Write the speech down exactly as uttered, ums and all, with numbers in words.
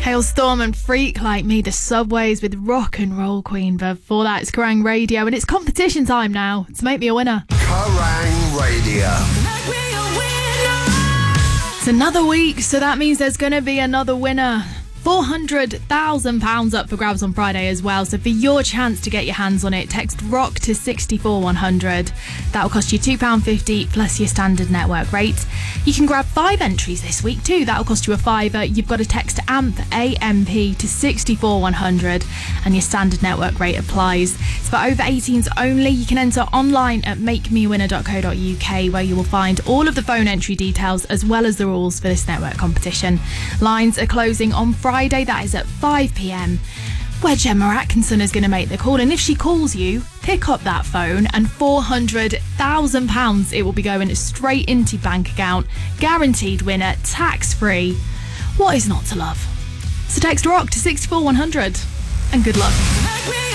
Hailstorm and Freak Like Me, the Subways with Rock and Roll Queen. Before that, it's Kerrang Radio, and it's competition time now. It's Make Me a Winner. Kerrang Radio. Make me a winner. It's another week, so that means there's going to be another winner. four hundred thousand pounds up for grabs on Friday as well. So for your chance to get your hands on it, text ROCK to six four one hundred. That'll cost you two pounds fifty plus your standard network rate. You can grab five entries this week too. That'll cost you a fiver. You've got to text AMP, A M P to six four one hundred and your standard network rate applies. It's for over eighteens only. You can enter online at make me winner dot co dot U K where you will find all of the phone entry details as well as the rules for this network competition. Lines are closing on Friday. Friday, that is at five p.m, where Gemma Atkinson is going to make the call, and if she calls you, pick up that phone and four hundred thousand pounds it will be going straight into your bank account. Guaranteed winner, tax free. What is not to love? So text ROCK to six four one hundred and good luck. Make me